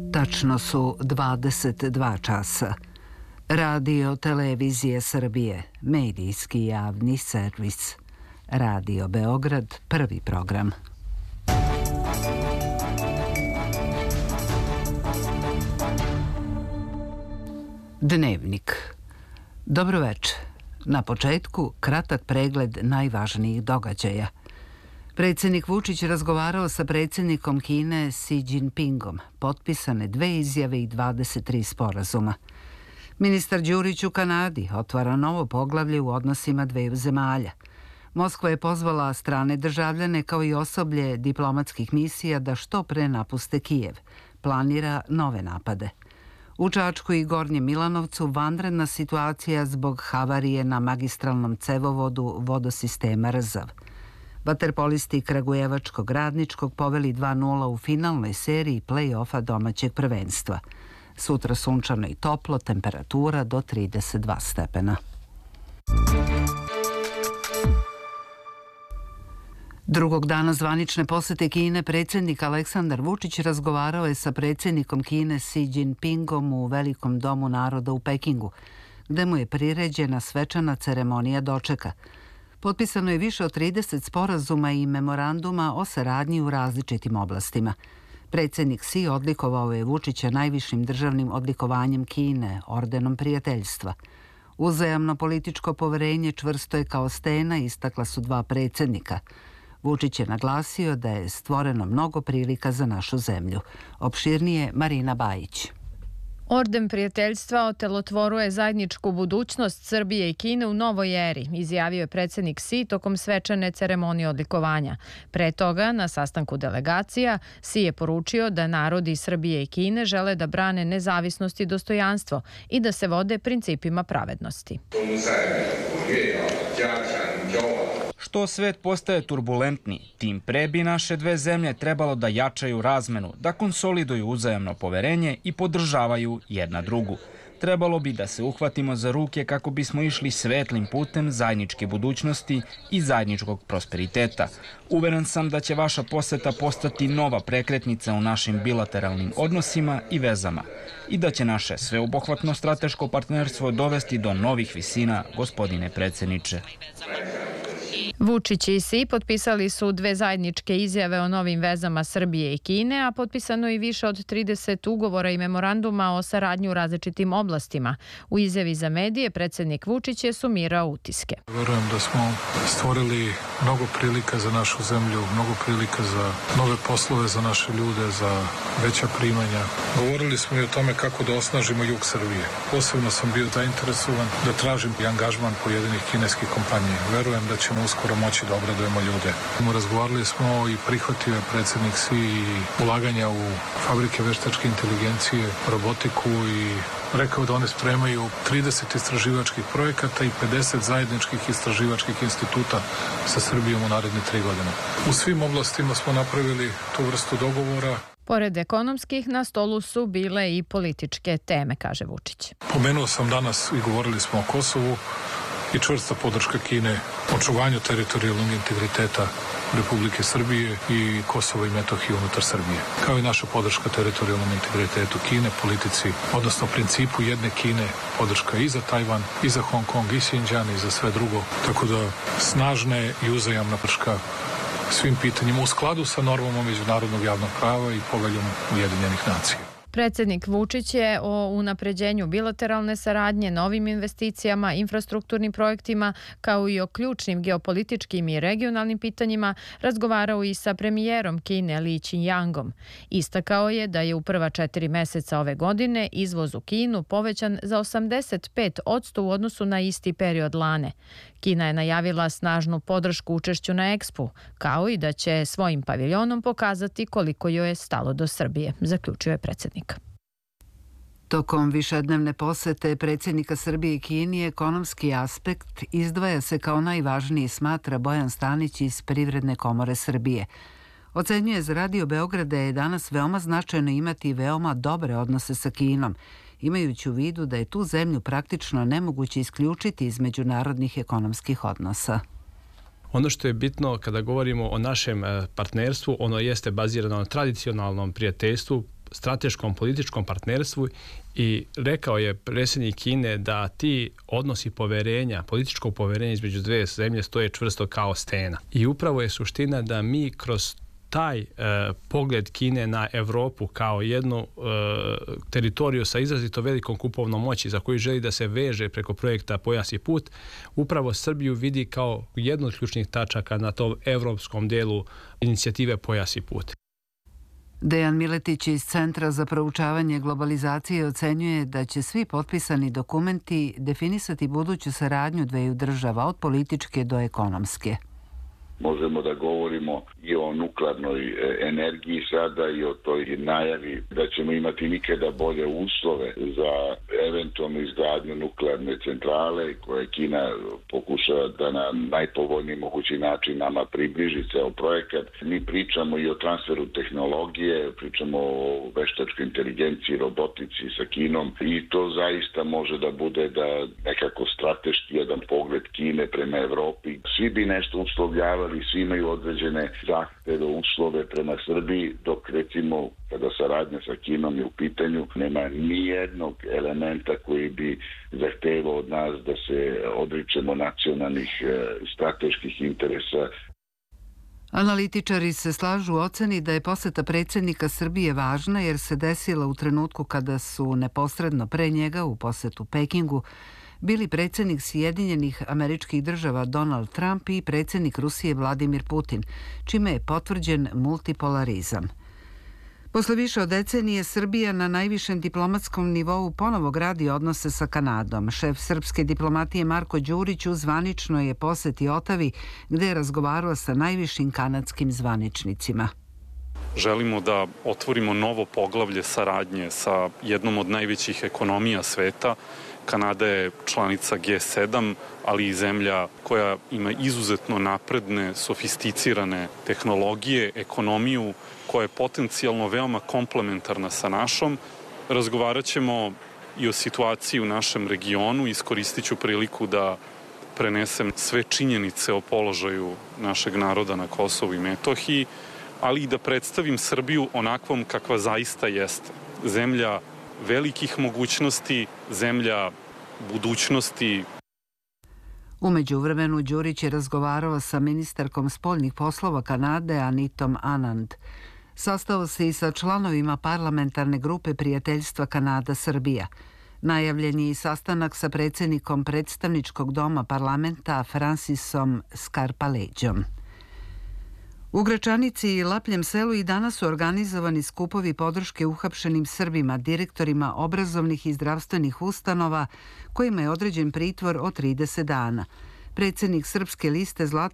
Tačno su 22 časa. Radio Televizije Srbije, medijski javni servis. Radio Beograd, prvi program. Dnevnik. Dobroveče. Na početku kratak pregled najvažnijih događaja. Predsjednik Vučić razgovarao sa predsjednikom Kine Xi Jinpingom. Potpisane 2 izjave i 23 sporazuma. Ministar Đurić u Kanadi otvara novo poglavlje u odnosima dveju zemalja. Moskva je pozvala strane državljane kao i osoblje diplomatskih misija da što pre napuste Kijev. Planira nove napade. U Čačku i Gornjem Milanovcu vanredna situacija zbog havarije na magistralnom cevovodu vodosistema Rzav. Vaterpolisti Kragujevačkog Radničkog poveli 2:0 u finalnoj seriji play-offa domaćeg prvenstva. Sutra sunčano i toplo, temperatura do 32 stepena. Drugog dana zvanične posete Kine predsjednik Aleksandar Vučić razgovarao je sa predsjednikom Kine Xi Jinpingom u Velikom domu naroda u Pekingu, gde mu je priređena svečana ceremonija dočeka. Potpisano je više od 30 sporazuma i memoranduma o saradnji u različitim oblastima. Predsjednik Xi odlikovao je Vučića najvišim državnim odlikovanjem Kine, ordenom prijateljstva. Uzajamno političko poverenje čvrsto je kao stena, istakla su 2 predsjednika. Vučić je naglasio da je stvoreno mnogo prilika za našu zemlju. Opširnije Marina Bajić. Orden prijateljstva otelotvoruje zajedničku budućnost Srbije i Kine u novoj eri, izjavio je predsjednik Xi tokom svečane ceremonije odlikovanja. Pre toga, na sastanku delegacija, Xi je poručio da narodi Srbije i Kine žele da brane nezavisnost i dostojanstvo i da se vode principima pravednosti. Što svet postaje turbulentni, tim pre bi naše dve zemlje trebalo da jačaju razmenu, da konsoliduju uzajamno poverenje i podržavaju jedna drugu. Trebalo bi da se uhvatimo za ruke kako bismo išli svetlim putem zajedničke budućnosti i zajedničkog prosperiteta. Uveren sam da će vaša poseta postati nova prekretnica u našim bilateralnim odnosima i vezama i da će naše sveobuhvatno strateško partnerstvo dovesti do novih visina, gospodine predsjedniče. Vučić i Xi potpisali su 2 zajedničke izjave o novim vezama Srbije i Kine, a potpisano je više od 30 ugovora i memoranduma o saradnji u različitim oblastima. U izjavi za medije predsjednik Vučić je sumirao utiske. Verujem da smo stvorili mnogo prilika za našu zemlju, mnogo prilika za nove poslove za naše ljude, za veća primanja. Govorili smo i o tome kako da osnažimo jug Srbije. Posebno sam bio zainteresovan da tražim i angažman pojedinih kineskih kompanija. Verujem da ćemo uskoro moći da obradujemo ljude. Razgovarali smo i prihvatio je predsjednik Xi i ulaganja u fabrike veštačke inteligencije, robotiku i rekao da one spremaju 30 istraživačkih projekata i 50 zajedničkih istraživačkih instituta sa Srbijom u naredne 3 godine. U svim oblastima smo napravili tu vrstu dogovora. Pored ekonomskih, na stolu su bile i političke teme, kaže Vučić. Pomenuo sam danas i govorili smo o Kosovu i čvrsta podrška Kine očuvanju teritorijalnog integriteta Republike Srbije i Kosova i Metohije unutar Srbije. Kao i naša podrška teritorijalnom integritetu Kine, politici, odnosno principu jedne Kine, podrška i za Tajvan, i za Hong Kong, i Xinjiang, i za sve drugo. Tako da snažna i uzajamna podrška svim pitanjima u skladu sa normama međunarodnog javnog prava i poveljom Ujedinjenih nacija. Predsjednik Vučić je o unapređenju bilateralne saradnje, novim investicijama, infrastrukturnim projektima, kao i o ključnim geopolitičkim i regionalnim pitanjima razgovarao i sa premijerom Kine Li Qiangyangom. Istakao je da je u prva 4 meseca ove godine izvoz u Kinu povećan za 85% u odnosu na isti period lane. Kina je najavila snažnu podršku učešću na Expu, kao i da će svojim paviljonom pokazati koliko joj je stalo do Srbije, zaključio je predsjednik. Tokom višednevne posete predsjednika Srbije i Kini ekonomski aspekt izdvaja se kao najvažniji, smatra Bojan Stanić iz Privredne komore Srbije. Ocenjuje za Radio Beograd da je danas veoma značajno imati veoma dobre odnose sa Kinom, imajući u vidu da je tu zemlju praktično nemoguće isključiti iz međunarodnih ekonomskih odnosa. Ono što je bitno kada govorimo o našem partnerstvu, ono jeste bazirano na tradicionalnom prijateljstvu strateškom političkom partnerstvu i rekao je predsjednik Kine da ti odnosi poverenja, političkog poverenja između dve zemlje stoje čvrsto kao stena. I upravo je suština da mi kroz taj pogled Kine na Evropu kao jednu teritoriju sa izrazito velikom kupovnom moći za koju želi da se veže preko projekta Pojas i put, upravo Srbiju vidi kao jednu od ključnih tačaka na tom evropskom delu inicijative Pojas i put. Dejan Miletić iz Centra za proučavanje globalizacije ocenjuje da će svi potpisani dokumenti definisati buduću saradnju dveju država od političke do ekonomske. Možemo da govorimo i o nuklearnoj energiji sada i o toj najavi da ćemo imati nikada bolje uslove za eventualnu izgradnju nuklearne centrale koje Kina pokušava da na najpovoljniji mogući način nama približi ceo projekat. Mi pričamo i o transferu tehnologije, pričamo o veštačkoj inteligenciji, robotici sa Kinom i to zaista može da bude da nekako strateški jedan pogled Kine prema Evropi. Svi bi nešto uslovljavali, svi imaju određene zahteve, uslove prema Srbiji, dok recimo kada saradnja sa Kinom je u pitanju, nema ni jednog elementa koji bi zahtevao od nas da se odričemo nacionalnih strateških interesa. Analitičari se slažu u oceni da je poseta predsjednika Srbije važna jer se desila u trenutku kada su neposredno pre njega u posetu Pekingu bili predsjednik Sjedinjenih Američkih Država Donald Trump i predsjednik Rusije Vladimir Putin, čime je potvrđen multipolarizam. Posle više od decenije Srbija na najvišem diplomatskom nivou ponovo gradi odnose sa Kanadom. Šef srpske diplomatije Marko Đurić u zvaničnoj je poseti Otavi gde je razgovarao sa najvišim kanadskim zvaničnicima. Želimo da otvorimo novo poglavlje saradnje sa jednom od najvećih ekonomija sveta. Kanada je članica G7, ali i zemlja koja ima izuzetno napredne, sofisticirane tehnologije, ekonomiju koja je potencijalno veoma komplementarna sa našom. Razgovarat ćemo i o situaciji u našem regionu. Iskoristit ću priliku da prenesem sve činjenice o položaju našeg naroda na Kosovu i Metohiji, ali i da predstavim Srbiju onakvom kakva zaista jeste. Zemlja velikih mogućnosti, zemlja budućnosti. U međuvremenu Đurić je razgovarao sa ministarkom spoljnih poslova Kanade Anitom Anand. Sastao se i sa članovima parlamentarne grupe prijateljstva Kanada-Srbija. Najavljen je i sastanak sa predsjednikom predstavničkog doma parlamenta Francisom Skarpaleđom. U Gračanici i Lapljem selu i danas su organizovani skupovi podrške uhapšenim Srbima, direktorima obrazovnih i zdravstvenih ustanova, kojima je određen pritvor od 30 dana. Predsjednik Srpske liste Zlatko